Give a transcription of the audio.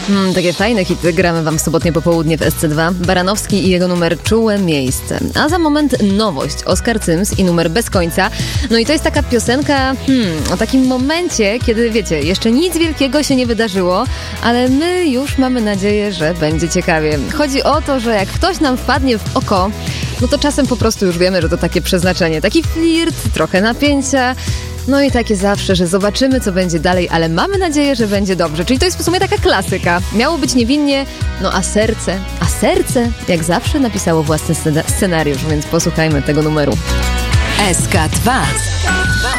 Takie fajne hity gramy wam w sobotnie popołudnie w SC2. Baranowski i jego numer Czułe Miejsce. A za moment nowość. Oskar Cyms i numer Bez końca. No i to jest taka piosenka o takim momencie, kiedy wiecie, jeszcze nic wielkiego się nie wydarzyło, ale my już mamy nadzieję, że będzie ciekawie. Chodzi o to, że jak ktoś nam wpadnie w oko, no to czasem po prostu już wiemy, że to takie przeznaczenie. Taki flirt, trochę napięcia. No i takie zawsze, że zobaczymy, co będzie dalej, ale mamy nadzieję, że będzie dobrze. Czyli to jest w sumie taka klasyka. Miało być niewinnie, no a serce, jak zawsze napisało własny scenariusz, więc posłuchajmy tego numeru. SK2